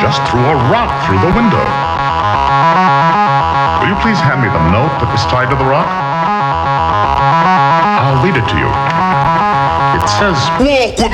just threw a rock through the window. Will you please hand me the note that was tied to the rock? I'll read it to you. It says, "Walk with